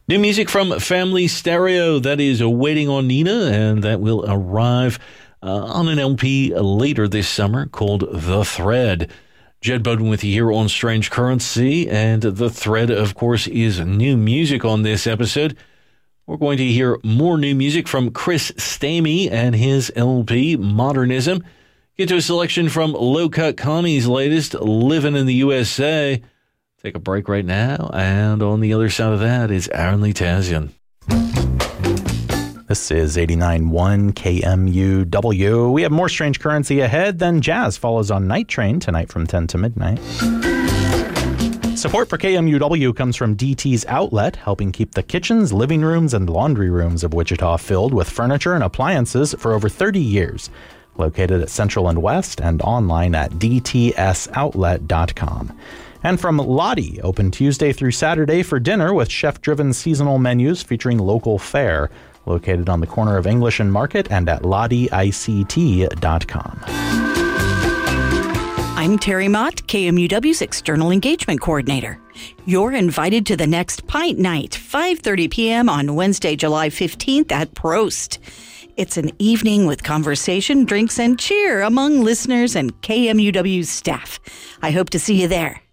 New music from Family Stereo that is waiting on Nina, and that will arrive on an LP later this summer called The Thread. Jed Bowden with you here on Strange Currency, and The Thread, of course, is new music on this episode. We're going to hear more new music from Chris Stamey and his LP, Modernism. Get to a selection from Low Cut Connie's latest, Living in the USA. Take a break right now, and on the other side of that is Aaron Lee Tazian. This is 89.1 KMUW. We have more Strange Currency ahead, then Jazz follows on Night Train tonight from 10 to midnight. Support for KMUW comes from DT's Outlet, helping keep the kitchens, living rooms, and laundry rooms of Wichita filled with furniture and appliances for over 30 years. Located at Central and West and online at dtsoutlet.com. And from Lottie, open Tuesday through Saturday for dinner with chef-driven seasonal menus featuring local fare. Located on the corner of English and Market and at LottieICT.com. I'm Terry Mott, KMUW's External Engagement Coordinator. You're invited to the next Pint Night, 5:30 p.m. on Wednesday, July 15th at Prost. It's an evening with conversation, drinks, and cheer among listeners and KMUW staff. I hope to see you there.